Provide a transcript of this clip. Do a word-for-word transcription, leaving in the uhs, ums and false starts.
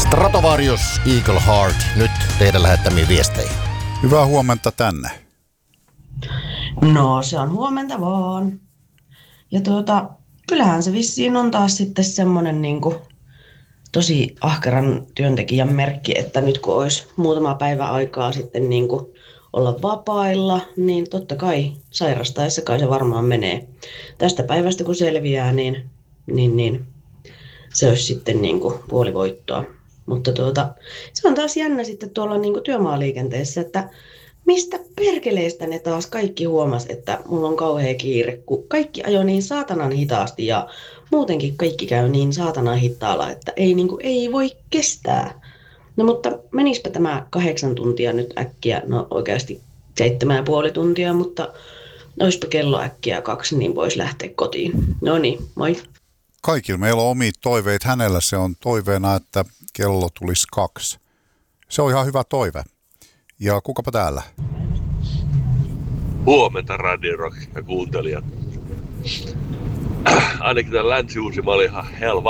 Stratovarius, Eagle Heart, nyt teidän lähettämiin viesteihin. Hyvää huomenta tänne. No se on huomenta vaan. Ja tuota, kyllähän se vissiin on taas sitten semmoinen niinku tosi ahkeran työntekijän merkki, että nyt kun olisi muutama päivä aikaa sitten niinku olla vapailla, niin totta kai sairastaessa kai se varmaan menee. Tästä päivästä kun selviää, niin, niin, niin se olisi sitten niinku puoli voittoa. Mutta tuota, se on taas jännä sitten tuolla niinku työmaaliikenteessä, että mistä perkeleistä ne taas kaikki huomas, että mulla on kauhea kiire, kun kaikki ajoi niin saatanan hitaasti ja muutenkin kaikki käy niin saatanan hitaalla, että ei, niinku, ei voi kestää. No mutta menispä tämä kahdeksan tuntia nyt äkkiä, no oikeasti seitsemän ja puoli tuntia, mutta oispa kello äkkiä kaksi, niin voisi lähteä kotiin. No niin, moi. Kaikilla meillä on omia toiveita. Hänellä se on toiveena, että kello tulisi kaksi. Se on ihan hyvä toive. Ja kukapa täällä? Huomenta Radio Rock ja kuuntelijat. Ainakin tämän Länsi-Uusimaa oli ihan helva